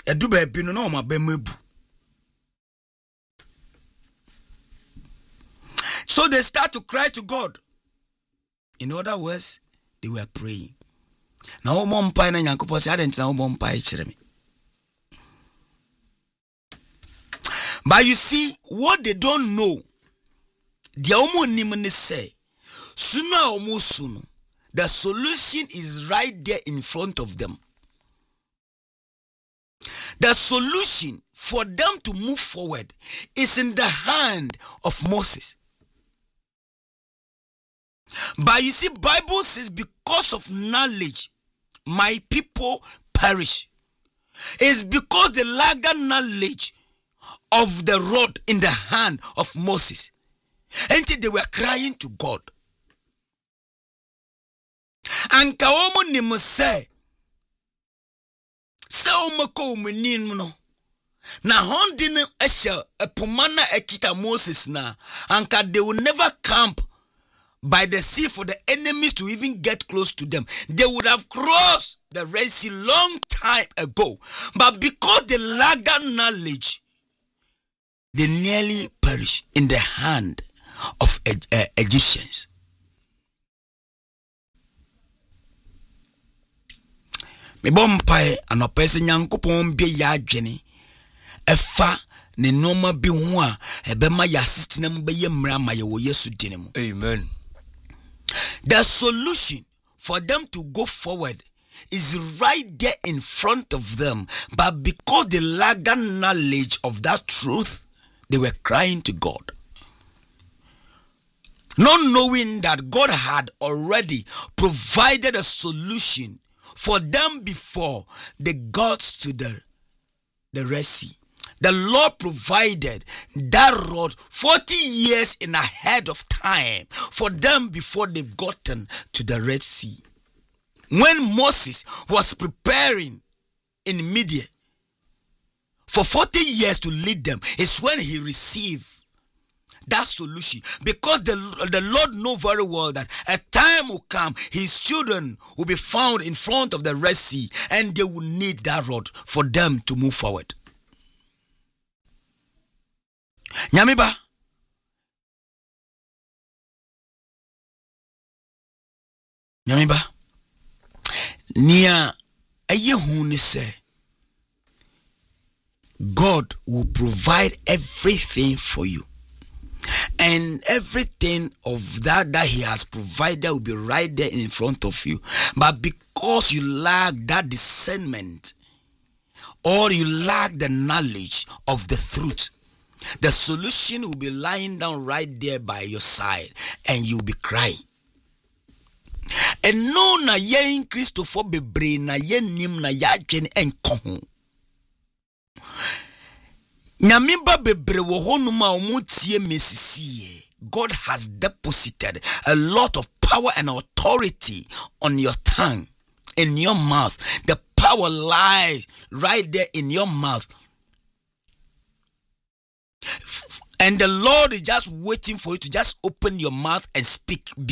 Edu baby no na oma bemebu. So they start to cry to God. In other words, they were praying. Now omo mpa na Nyankopon say adent na omo mpa kire me. But you see, what they don't know, the omo nim say, sooner or more soon, the solution is right there in front of them. The solution for them to move forward is in the hand of Moses. But you see, Bible says, because of knowledge, my people perish. It's because they lack the knowledge of the rod in the hand of Moses. Until they were crying to God. And kawomo ni mse se omako umenin no na hondine esha epumana ekita Moses na anka they will never camp by the sea for the enemies to even get close to them. They would have crossed the Red Sea long time ago, but because they lack that knowledge, they nearly perish in the hand of Egyptians. Me bompai anopese Nyankopon bia ya adwene efa ne noma bi ho a ebema ya sitinam be ye mra ma ye wo Yesu dine mu. Amen. The solution for them to go forward is right there in front of them, but because they lack that knowledge of that truth, they were crying to God. Not knowing that God had already provided a solution for them before they got to the Red Sea. The Lord provided that rod 40 years in ahead of time for them before they've gotten to the Red Sea. When Moses was preparing in Midian for 40 years to lead them, is when he received that solution, because the Lord know very well that a time will come, his children will be found in front of the Red Sea, and they will need that rod for them to move forward. Nyamiba, nia ayehuni say God will provide everything for you. And everything of that he has provided will be right there in front of you. But because you lack that discernment, or you lack the knowledge of the truth, the solution will be lying down right there by your side, and you'll be crying. And no na yen Christopher bebre na yen nim na ya dwen enko. Nyamimba bebre wo honuma omutie mesisiye. God has deposited a lot of power and authority on your tongue, in your mouth. The power lies right there in your mouth. And the Lord is just waiting for you to just open your mouth and speak. And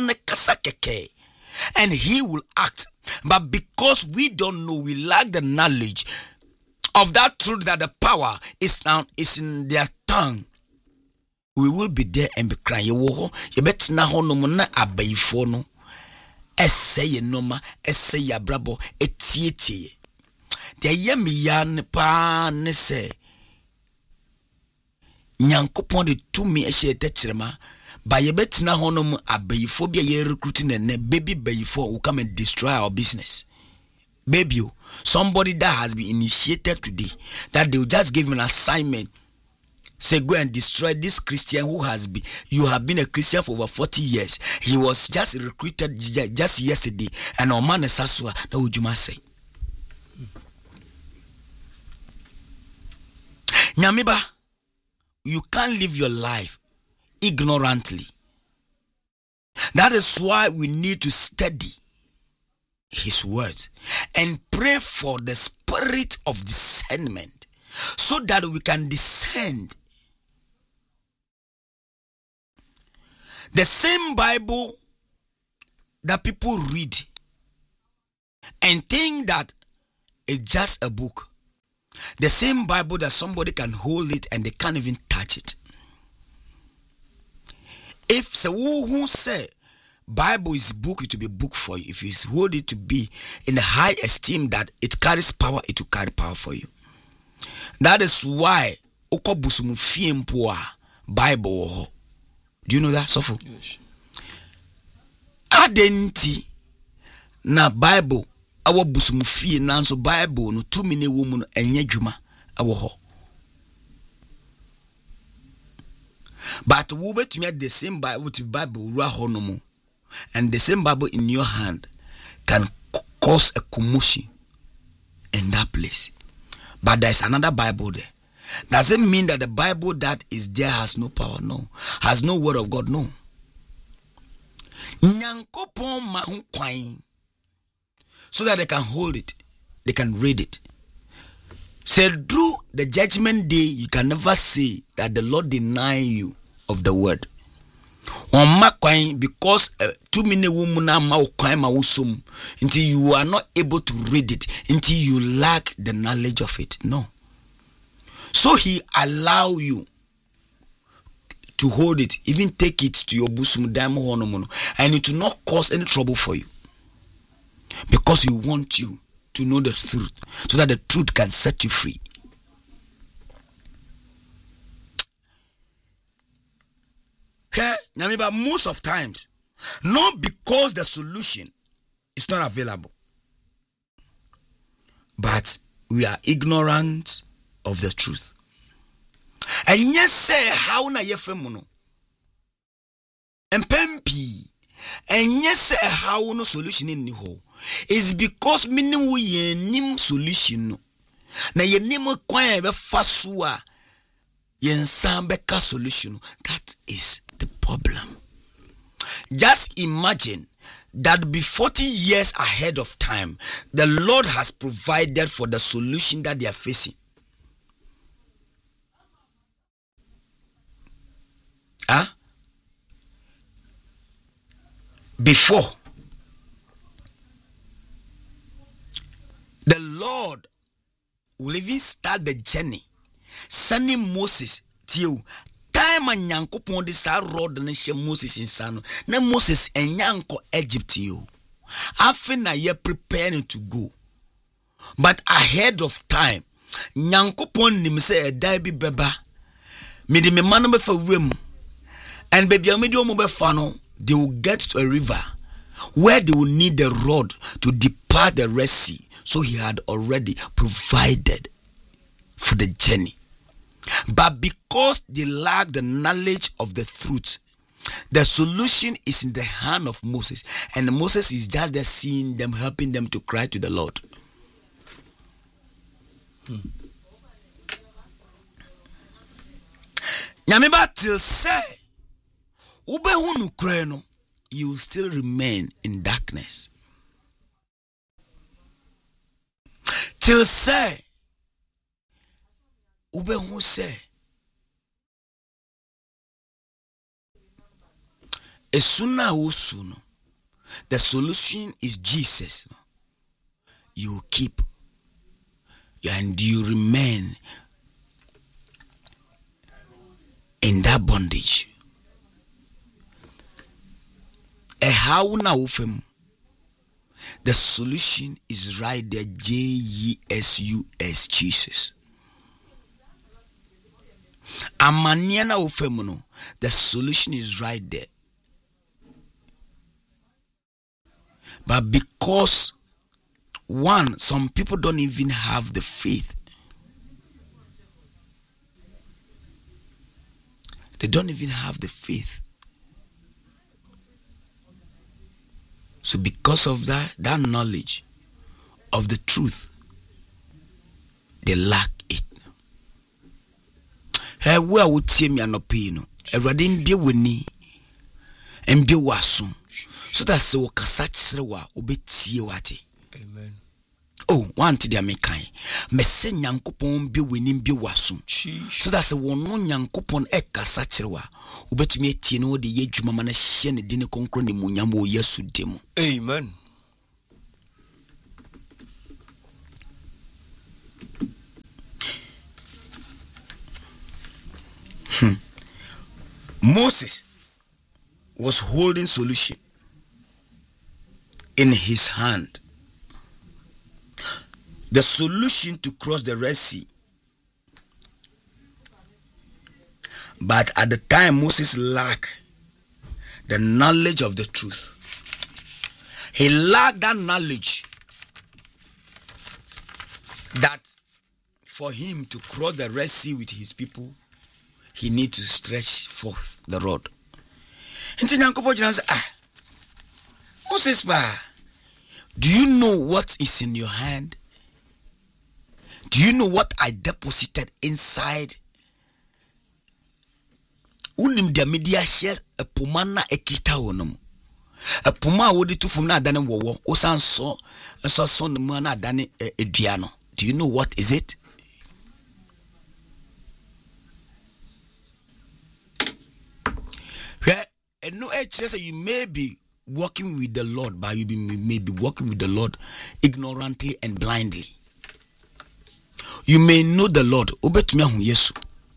he will act. But because we don't know, we lack the knowledge of that truth that the power is in their tongue, we will be there and be crying. You bet na hono na abayifo no. Essay noma, essay ya brabo, etiete. De yemi yan pa ne se. Nyankopon de tumi ehye etechirema. Ba ye bet na hono mu abayifo bia ye recruiting and baby bayifo will come and destroy our business. Baby, somebody that has been initiated today, that they will just give him an assignment. Say, go and destroy this Christian who has been, you have been a Christian for over 40 years. He was just recruited just yesterday. And Oman Sasua, that would you must say. Nyamiba, you can't live your life ignorantly. That is why we need to study his words and pray for the spirit of discernment, so that we can discern. The same Bible that people read and think that it's just a book. The same Bible that somebody can hold it and they can't even touch it. If the who say Bible is book, it will be book for you. If you hold it to be in the high esteem that it carries power, it will carry power for you. That is why Okobusumu Fiempoa Bible. Do you know that, Sofo? Yes. Adenti na Bible awo busumu fie nanso Bible no 2 minute wo mu no enye dwuma awo ho. But we betumi the same Bible to Bible ura ho no mu, and the same Bible in your hand can cause a commotion in that place. But there's another Bible there. Doesn't mean that the Bible that is there has no power, no. Has no word of God, no. Nyankopon ma ho kwan so that they can hold it, they can read it. Say through the judgment day, you can never say that the Lord deny you of the word. Because 2 minute woman until you are not able to read it, until you lack the knowledge of it. No. So he allow you to hold it, even take it to your busum daimo, and it will not cause any trouble for you. Because he wants you to know the truth, so that the truth can set you free. But most of times, not because the solution is not available, but we are ignorant of the truth. And yes, say how na yefemuno and pempi, and yes, say how no solution in the hole is because meaning we nim solution no. Na ye nim kwa be fasua yen sambeka solution. That is the problem. Just imagine that be 40 years ahead of time, the Lord has provided for the solution that they are facing. Before the Lord will even start the journey, sending Moses to you. Time and Yankopon this rod and Moses in Sano. Na Moses and Yanko Egypt you. After ye preparing to go. But ahead of time, Yankopon nim say a daibi beba. Midi me manome for room. And baby medium fano, they will get to a river where they will need the rod to depart the Red Sea. So he had already provided for the journey. But because they lack the knowledge of the truth, the solution is in the hand of Moses. And Moses is just there seeing them, helping them to cry to the Lord. Nyameba till say, ube hunu kreno, you will still remain in darkness. Till say, ube hunu say, esuna usuno, the solution is Jesus. You keep and you remain in that bondage. The solution is right there. Jesus, Jesus. Amaniana ufemuno. The solution is right there. But because one, some people don't even have the faith. They don't even have the faith. So because of that knowledge of the truth, they lack it. Hey, where would see me anopino? Everything be winning and be wasum. So that's so kasachrewa ubeti wati. Amen. Oh, one to the American. Messe Yankupon be winning be wasum. So that's a one Yankupon eka sachrewa. Ubet me tino the yejumana shen dine concroni munyamo yesu demo. Amen. Moses was holding solution in his hand. The solution to cross the Red Sea. But at the time, Moses lacked the knowledge of the truth. He lacked that knowledge that for him to cross the Red Sea with his people, he need to stretch forth the rod. Moses, do you know what is in your hand? Do you know what I deposited inside? Unim de media share a pumana ekita onum. A puma would to from na dane wo osan so son mana dane eduano. Do you know what is it? And no you may be walking with the Lord, but you may be walking with the Lord ignorantly and blindly. You may know the Lord, Yesu,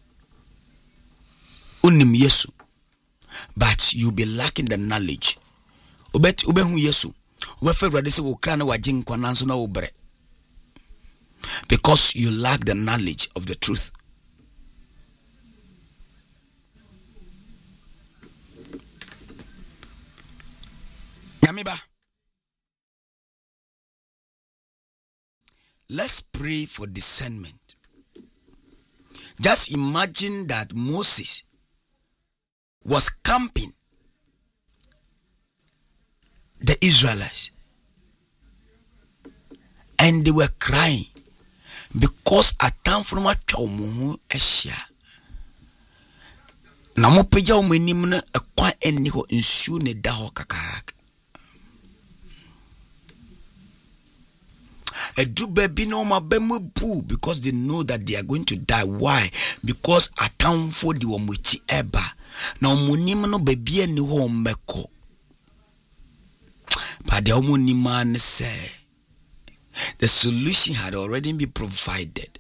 unim Yesu, but you be lacking the knowledge. Yesu, because you lack the knowledge of the truth. Let's pray for discernment. Just imagine that Moses was camping the Israelites and they were crying because a time from a chomu esha. Namopeja umenimna a kwa eniho insu ne daho kakarak. A do baby no ma bemu boo because they know that they are going to die. Why? Because a town for the omuchi eba. Now munim no baby any home meko. But the omuniman say the solution had already been provided.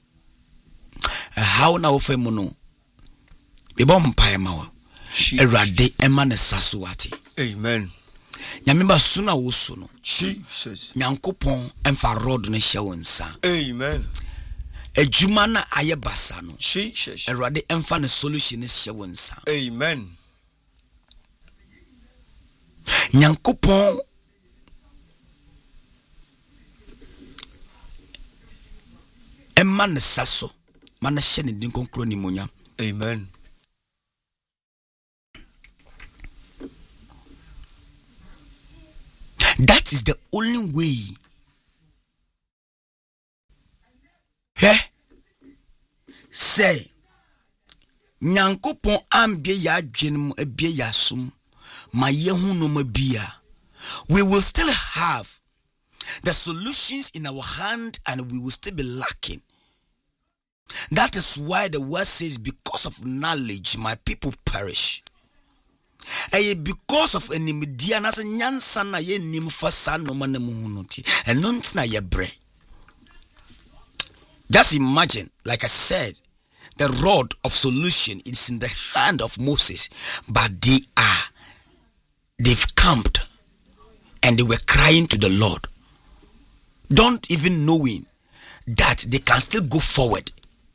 How now femono? Bebom paemawa. Erade emane sasuati. Amen. Nyamemba suna wosono. Jesus. Nyankopon emfa rod ne hye wonsa. Amen. Ejuma na aye basa no. Jesus. Erade emfa ne solution ne hye wonsa. Amen. Nyankopon emma ne saso mana hye ne din konkro ni monya. Amen. That is the only way. Say, Nyankopon ambie ya adwenum abie ya sum ma yehu no mabia. We will still have the solutions in our hand and we will still be lacking. That is why the word says, because of knowledge my people perish. Because of enimidia na nyansa na ye nim fasa no ma na muhunuti eno ntina ye bre. Just imagine, like I said, the rod of solution is in the hand of Moses, but they've camped and they were crying to the Lord, don't even knowing that they can still go forward.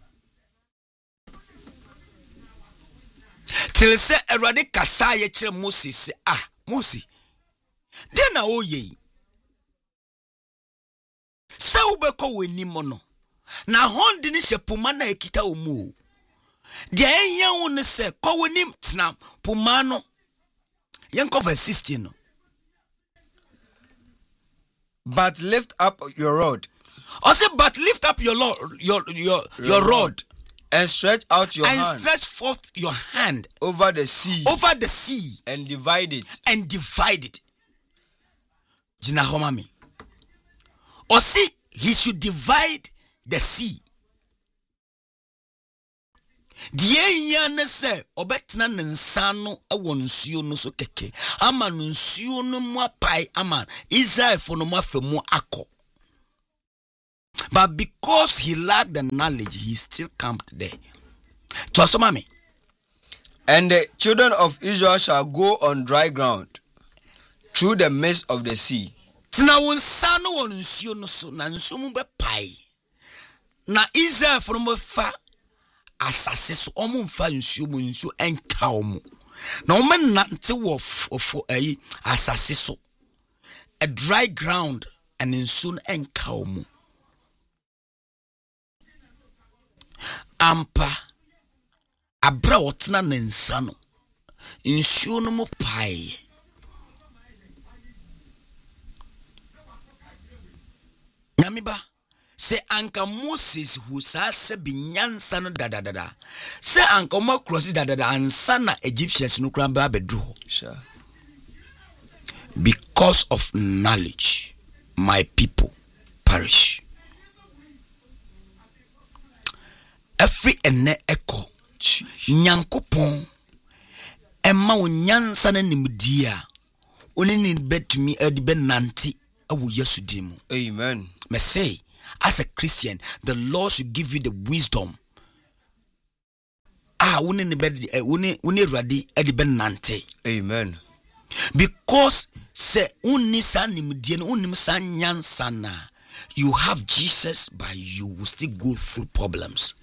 Till say erade kasa ye kire Moses say, Moses den na oye se ubeko weni mono na hondi ni sepuma na ekita omu de enye wo ne se ko weni tna puma no yenko verse 16 no. But lift up your rod. I say, but lift up your rod. And stretch out your hand. And stretch forth your hand. Over the sea. Over the sea. And divide it. And divide it. Jina homami. Or see, he should divide the sea. Die yana se obetna nsano ewo nsuo no so keke ama nsuo no mu apai ama Israel for no mafemu akọ. But because he lacked the knowledge, he still camped there. So mami, And the children of Israel shall go on dry ground through the midst of the sea. Tina wonsa no won nsuo no so na nsuo mu bepae. Na Israel from fa asase so omo mfa nsuo mu nsuo enka omo. Na omo nante wo asase so. A dry ground and nsuo enka omo. Ampa abra wotena na nsa no nsuo no mu pae. Nyamiba se anka Moses who se binyansa no dadadada se anka mo cross dadada ansa na Egyptians no kran ba bedro. Sure. Because of knowledge my people perish. Every ene echo nyankopon emma wonyansa na nimdia oni ni betumi adibe nanti awu Yesu dimu. Amen. Me say, as a Christian, the Lord should give you the wisdom. Uni ready edibe nante. Amen. Because se uni san nimdia unim san nyansana, you have Jesus, but you will still go through problems.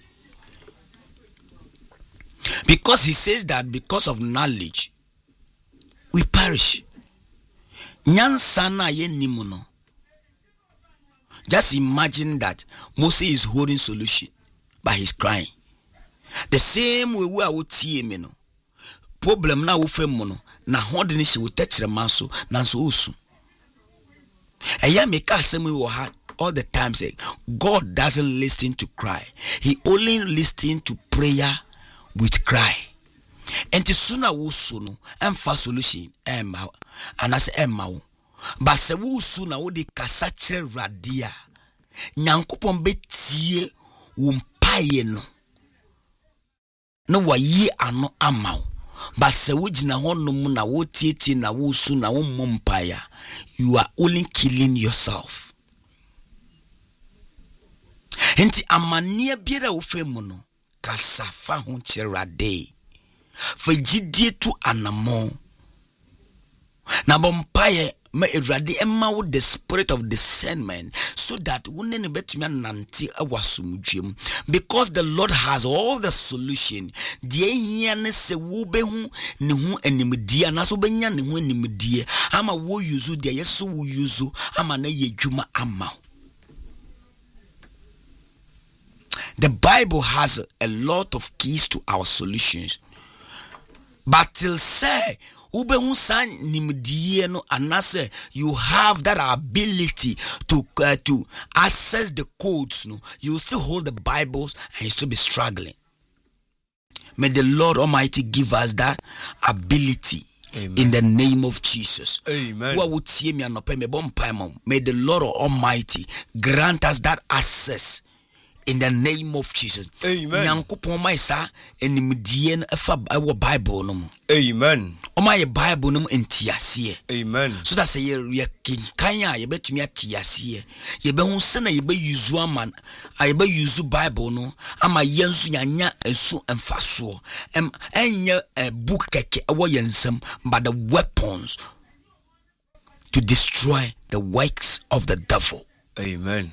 Because he says that because of knowledge, we perish. Nyansana ye nimuno. Just imagine that Moses is holding solution, but he's crying. The same way we are with no problem na ufe mono na holding she will touch the maso na so usu. Eya make us we will have all the time say God doesn't listen to cry. He only listens to prayer with cry. And the sooner we no emfa solution emma and as emma but se we sooner we de kasa kire radia nyankopon betie wo mpaye no no wayi ano amaw but se we gina honum na wo tietie na wo su na wo mpaye you are only killing yourself. Enti amania biara wo femu no kasafa ho chirade fa gidie tu anamo na bompaye ma erade emma wo the spirit of discernment so that wonne ne betumi anante awasomdwem because the Lord has all the solution. Die hia ne se wo behu ne hu animdie na so benya ne hu animdie ama wo yuzu de yeso wo yuzu ama na yedwuma ama. The Bible has a lot of keys to our solutions. But till say, ube san nimdiye no anase you have that ability to access the codes no, you still hold the Bibles and you still be struggling. May the Lord Almighty give us that ability. Amen. In the name of Jesus. Amen. May the Lord Almighty grant us that access. In the name of Jesus. Amen. Nyankopon mai sa enimdie no efa Bible no mu. Amen. O mai Bible no mu entiase. Amen. So that say ye kinkan a ye betumi atiase. Ye be hu se na ye be use aman, ye be use Bible no ama ye nso nyanya esu emfaso. Enye book keke ewo ye nsem but the weapons to destroy the works of the devil. Amen.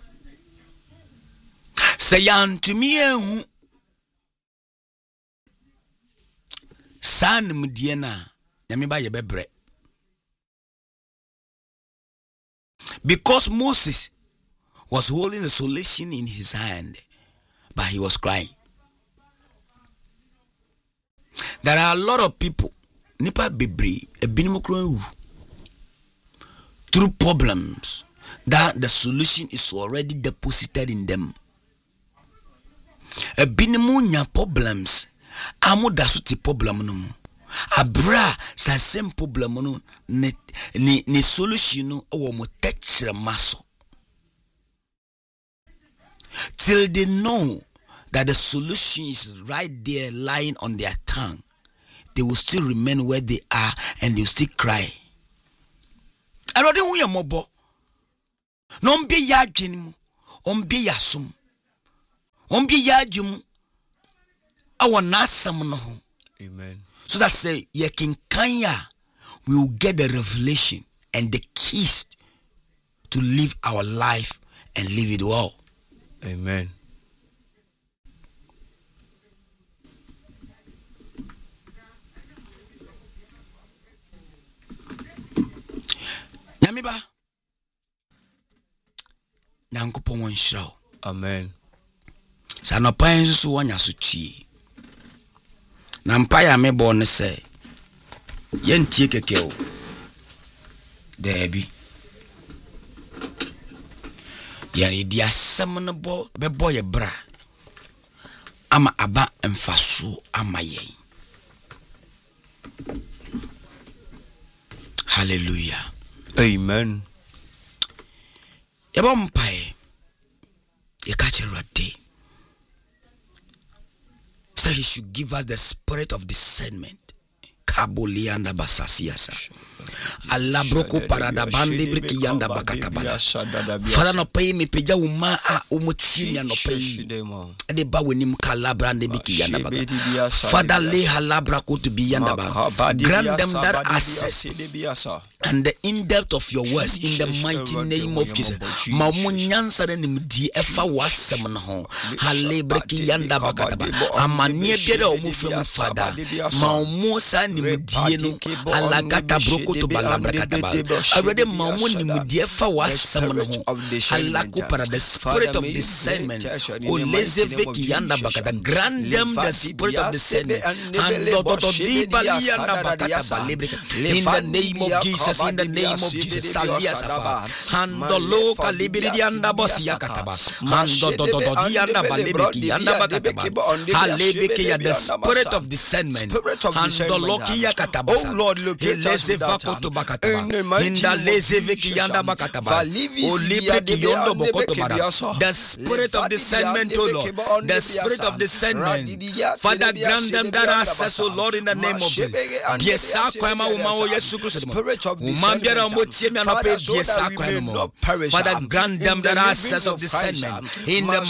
Sayan to me ehu san mudiena nyame ba ye bebre because Moses was holding the solution in his hand but he was crying. There are a lot of people nipa bebre ebinim kro through problems that the solution is already deposited in them. Binimunya problems amuda so ti problem no mu abra sa same problem no ne solution no wo mo techre maso till they know that the solution is right there lying on their tongue. They will still remain where they are and they will still cry. Arode hu ye mobo no mbe ya adwenimu ombe ya som ombi yadwum awo nasam no ho. Amen. So that say ye King Kanya, we will get the revelation and the keys to live our life and live it well. Amen. Yamiba Nankopon won shraw. Amen. Sanopa nso wanya so twie. Na mpa ya mebo ne se yentie keke o. Debi. Yari di asem no bo bebo ye bra. Ama aba mfaso ama yen. Hallelujah. Amen. Yebo mpae. Ye catch a day. So he should give us the spirit of discernment. Kabuli anda basasiasa. Allah broko parada bandi briki yanda bakatabala. Father no pay me peja uma a umuchini no pay. Ade ba wenim kalabra ande biki yanda baka. Father lay halabra ko to be yanda ba. Grant them that access and the in-depth of your words in the mighty name of Jesus. Ma munyansa ne nimdi efa wasem no ho. Halebreki yanda bakataba. Amanie biere omufem Father. Ma musa nimdie no alagata broko to balabrakataba. Already ma mu nimdie fa wasem no ho. Alako para the spirit of discernment. Olezeveki yanda bakata. Grant them the spirit of discernment. And in the name of Jesus. In the name of Jesus, Talia Safa, Handolo Calibri and Abosia Kataba, Hando Dianda Balibiki and Abagataba, Halebiki, the spirit of discernment, Handolokia Kataba, oh Lord, look at Lezevako to Bakataba, in the Lezeviki and Abakataba, O Libeki Yondo Bokotobara, the spirit of discernment, O Lord, the spirit of discernment, Father, grant them that access, O Lord, in the name of Jesus. Yes, Aquama, Yesu Christ. Umambiara motie mi anope biesa kwa no. Father, grant them the access of discernment in the